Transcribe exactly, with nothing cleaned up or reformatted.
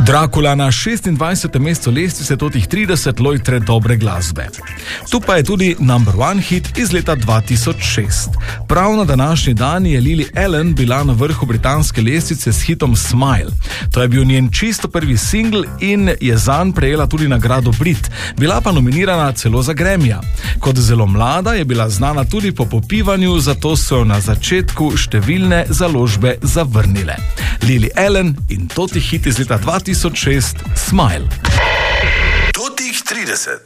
Dracula na šestindvajsetem mestu lestvice totih trideset lojtre dobre glasbe. Tu pa je tudi number one hit iz leta dva tisoč šest. Prav na današnji dan je Lily Allen bila na vrhu britanske lestvice s hitom Smile. To je bil njen čisto prvi singl in je zanj prejela tudi nagrado Brit. Bila pa nominirana celo za Grammyja. Kot zelo mlada je bila znana tudi po popivanju, zato so jo na začetku številne založbe zavrnile. Lily Allen in toti hit iz leta dva tisoč šest Smile. Totih trideset.